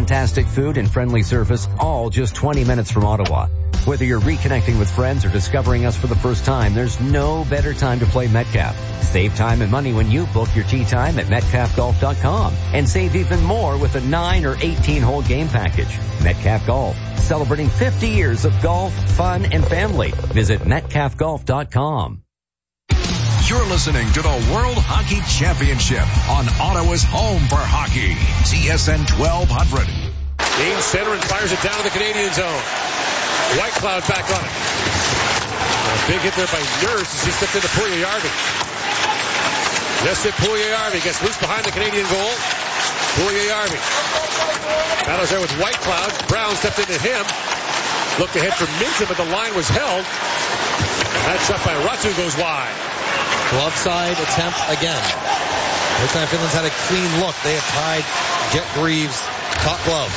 fantastic food and friendly service, all just 20 minutes from Ottawa. Whether you're reconnecting with friends or discovering us for the first time, there's no better time to play Metcalf. Save time and money when you book your tee time at metcalfgolf.com and save even more with a 9 or 18-hole game package. Metcalf Golf, celebrating 50 years of golf, fun, and family. Visit metcalfgolf.com. You're listening to the World Hockey Championship on Ottawa's home for hockey, TSN 1200. Game center and fires it down to the Canadian zone. Whitecloud back on it. A big hit there by Nurse as he stepped into Puljujärvi. Just hit Puljujärvi. Gets loose behind the Canadian goal. Puljujärvi. Battles there with Whitecloud. Brown stepped into him. Looked ahead for Minton, but the line was held. And that shot by Ratu goes wide. Glove side attempt again. This time Finland's had a clean look. They have tied Jet Greaves top glove.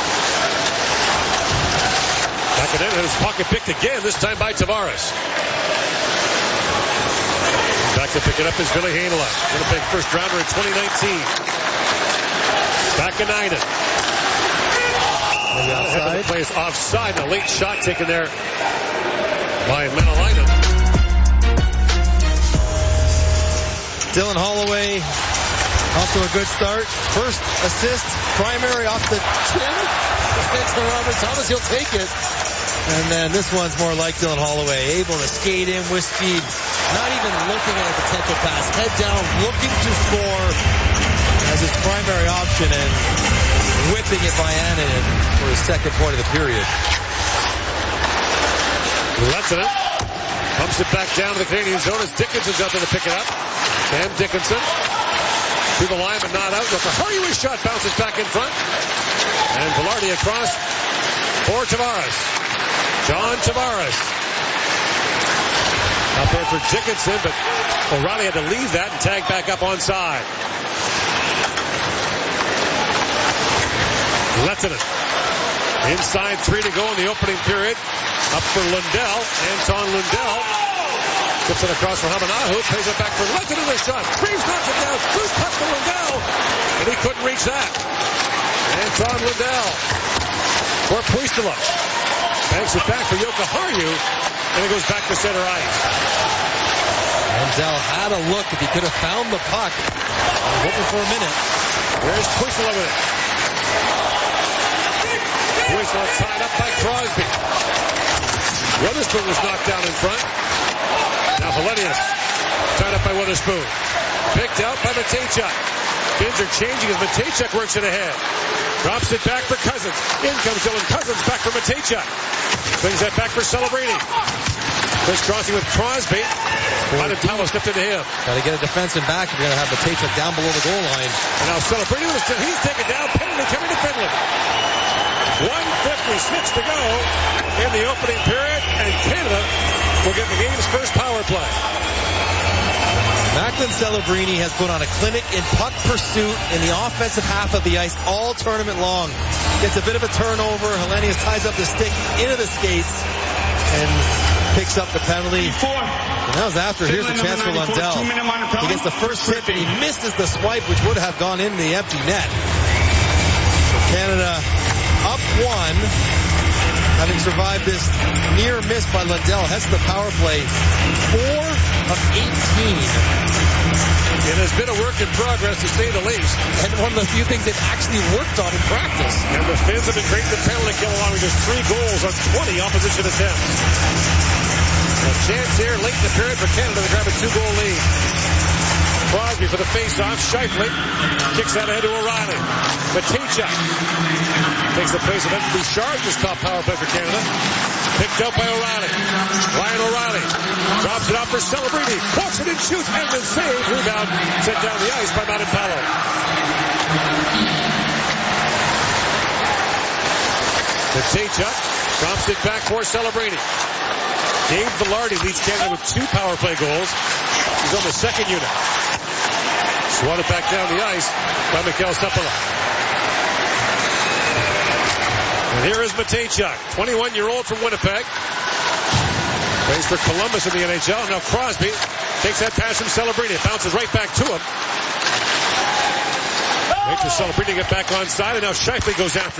Hakkinen had his pocket picked again, this time by Tavares. Back to pick it up is Ville Heinola. Winnipeg first rounder in 2019. Hakkinen. The play is offside. A late shot taken there by Menelainen. Dylan Holloway off to a good start. First assist, primary off the chin. Defenseman Robert Thomas, he'll take it. And then this one's more like Dylan Holloway, able to skate in with speed, not even looking at a potential pass. Head down, looking to score as his primary option and whipping it by Annunen for his second point of the period. Lehtonen pumps it back down to the Canadian zone as Dickinson's out there to pick it up. Cam Dickinson through the line but not out. The Hardy shot bounces back in front. And Velarde across for Tavares. John Tavares. Out there for Dickinson, but O'Reilly had to leave that and tag back up onside. Lehtonen. Inside 3 to go in the opening period. Up for Lundell. Anton Lundell. Tips it across for Hamanahu. Plays it back for Lehtonen. The shot. Greaves knocks it down. Loose puck for Lundell. And he couldn't reach that. Anton Lundell. For Puistila. Banks it back for Jokiharju. And it goes back to center ice. Lundell had a look if he could have found the puck. Hoping for a minute. Where's Puistila with it? Puistila tied up by Crosby. Witherspoon was knocked down in front. Now Helenius tied up by Witherspoon. Picked out by Matejchuk. Fins are changing as Matejchuk works it ahead. Drops it back for Cousins. In comes Dylan Cousins back for Matejchuk. Swings that back for Celebrini. Chris crossing with Crosby. Powell stepped into him. Got to get a defenseman back if you're going to have Matejchuk down below the goal line. And now Celebrini, he's taken down. Penalty coming to Finland. 1:56 to go in the opening period, and Canada will get the game's first power play. Macklin Celebrini has put on a clinic in puck pursuit in the offensive half of the ice all tournament long. Gets a bit of a turnover. Helenius ties up the stick into the skates and picks up the penalty. And that was after. Here's a chance for Lundell. He gets the first hit, and he misses the swipe, which would have gone in the empty net. So Canada up 1, having survived this near miss by Lundell. Heads to the power play. 4 of 18. It has been a work in progress, to say the least. And one of the few things they've actually worked on in practice. And the Finns have been great in the penalty kill, allowing just 3 goals on 20 opposition attempts. A chance here late in the period for Canada to grab a 2-goal lead. Crosby for the face-off. Scheifele kicks that ahead to O'Reilly. Matejchuk takes the place of Evan Bouchard, this top power play for Canada. Picked up by O'Reilly. Ryan O'Reilly drops it off for Celebrini. Walks it and shoots, and then saved. Rebound sent down the ice by Marinpalo. Matejchuk drops it back for Celebrini. Dave Velarde leads Canada with 2 power play goals. He's on the second unit. Swatted back down the ice by Mikhail Stepala. And here is Matejchuk, 21-year-old from Winnipeg. Plays for Columbus in the NHL. Now Crosby takes that pass from Celebrini. It bounces right back to him. Waits for Celebrini to get back on side, and now Scheifele goes after